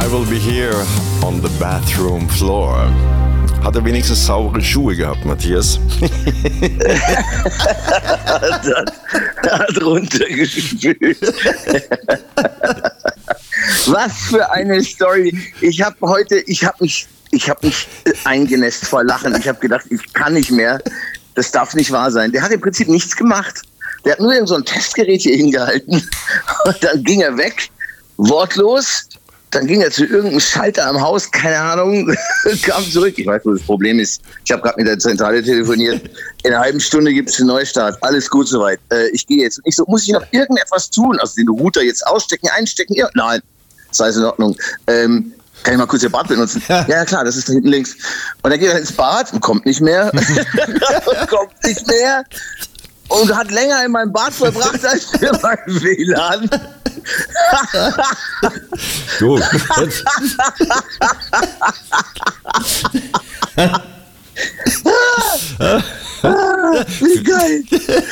will be here on the bathroom floor. Hat er wenigstens saubere Schuhe gehabt, Matthias? hat runtergespült. Was für eine Story. Ich habe mich eingenässt vor Lachen. Ich habe gedacht, ich kann nicht mehr. Das darf nicht wahr sein. Der hat im Prinzip nichts gemacht. Der hat nur so ein Testgerät hier hingehalten. Und dann ging er weg, wortlos. Dann ging er zu irgendeinem Schalter am Haus, keine Ahnung, kam zurück. Ich weiß, wo das Problem ist. Ich habe gerade mit der Zentrale telefoniert. In einer halben Stunde gibt es einen Neustart. Alles gut soweit. Ich gehe jetzt. Ich so, muss ich noch irgendetwas tun? Also den Router jetzt ausstecken, einstecken? Ja, nein, ist alles in Ordnung. Kann ich mal kurz Ihr Bad benutzen? Ja, klar, das ist da hinten links. Und dann geht er ins Bad und kommt nicht mehr. Und hat länger in meinem Bad verbracht als für mein WLAN. Du. Wie geil.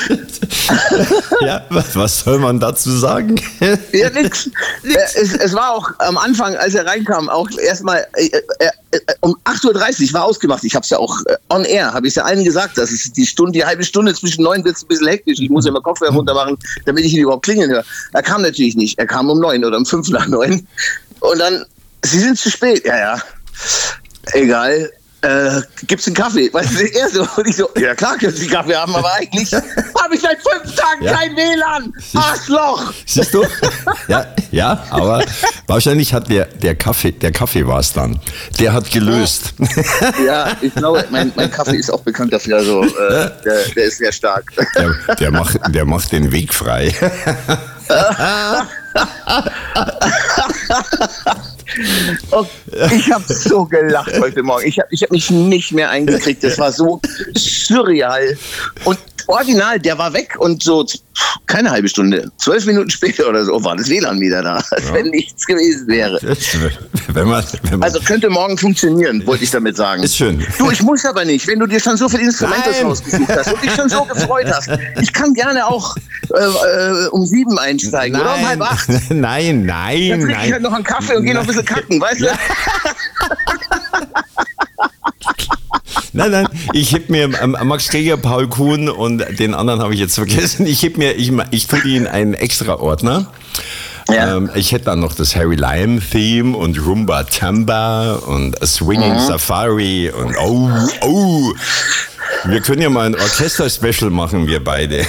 Ja, was soll man dazu sagen? Ja, nix. Es war auch am Anfang, als er reinkam, auch erstmal um 8.30 Uhr war ausgemacht. Ich habe es ja auch on air, habe ich ja allen gesagt, das ist die halbe Stunde zwischen 9 wird es ein bisschen hektisch. Ich muss ja mal Kopfhörer runter machen, damit ich ihn überhaupt klingeln höre. Er kam natürlich nicht. Er kam um 9 oder um 5 nach 9. Und dann, Sie sind zu spät. Ja. Egal. Gibt's einen Kaffee? Weißt du, er so. Und ich so, ja klar können Sie Kaffee haben, aber eigentlich habe ich seit 5 Tagen kein WLAN. Arschloch! Siehst du? Ja, aber wahrscheinlich hat der Kaffee war es dann. Der hat gelöst. Ja, ich glaube, mein Kaffee ist auch bekannt dafür. Also, der ist sehr stark. Der macht den Weg frei. Oh, ich habe so gelacht heute Morgen. Ich hab mich nicht mehr eingekriegt. Das war so surreal. Und original, der war weg und so keine halbe Stunde, 12 Minuten später oder so war das WLAN wieder da, als wenn nichts gewesen wäre. Wenn man also könnte morgen funktionieren, wollte ich damit sagen. Ist schön. Du, ich muss aber nicht, wenn du dir schon so viele Instrumente rausgesucht hast und dich schon so gefreut hast. Ich kann gerne auch um 7 einsteigen oder um 7:30. Nein. Dann trinke ich halt noch einen Kaffee und gehe noch ein bisschen kacken, weißt du? Nein, ich heb mir Max Steger, Paul Kuhn und den anderen habe ich jetzt vergessen. Ich tue die in einen extra Ordner. Ja. Ich hätte dann noch das Harry Lime Theme und Rumba Tamba und Swinging Safari und oh. Wir können ja mal ein Orchester-Special machen, wir beide.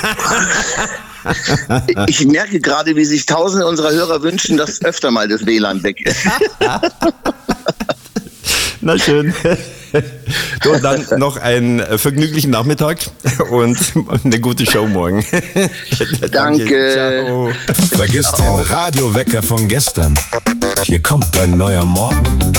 Ich merke gerade, wie sich Tausende unserer Hörer wünschen, dass öfter mal das WLAN weg ist. Na schön. So, dann noch einen vergnüglichen Nachmittag und eine gute Show morgen. Danke. Ciao. Vergiss den Radiowecker von gestern. Hier kommt ein neuer Morgen.